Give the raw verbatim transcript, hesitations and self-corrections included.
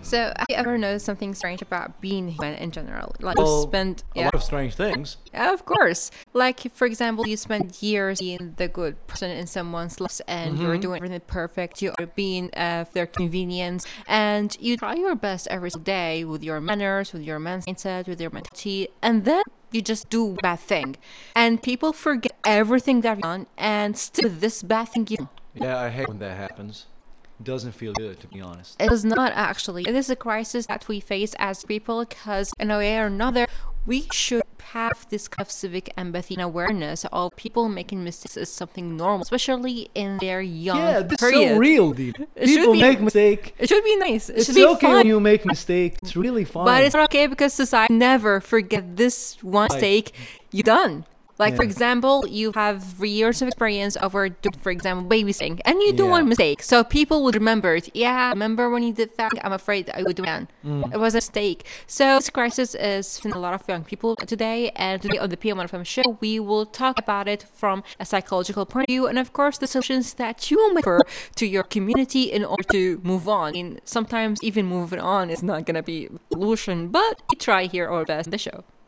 So, have you ever noticed something strange about being human in general? Like, Well, you spend, a yeah, lot of strange things. yeah, of course. Like, for example, you spend years being the good person in someone's life, and Mm-hmm. you're doing everything perfect. You are being uh, for their convenience, and you try your best every single day with your manners, with your mindset, with your mentality, and then you just do a bad thing, and people forget everything that you've done, and still this bad thing you. Yeah, I hate when that happens. Doesn't feel good, to be honest. It is not actually. It is a crisis that we face as people because, in a way or another, we should have this kind of civic empathy and awareness of people making mistakes is something normal, especially in their young Yeah, this is period. so real, dude. It should People be- make mistake. It should be nice. It It's should be okay fun. when you make mistake. It's really fun. But it's not okay because society never forget this one Right. mistake you done. Like, for Yeah. example, you have years of experience over, do- for example, babysitting, and you do Yeah. one mistake. So people would remember it. Yeah, remember when you did that? I'm afraid I would do it again. Mm. It was a mistake. So this crisis is in a lot of young people today. And today on the P M one F M show, we will talk about it from a psychological point of view. And of course, the solutions that you may offer to your community in order to move on. I mean, sometimes even moving on is not going to be a solution, but we try here our best in the show.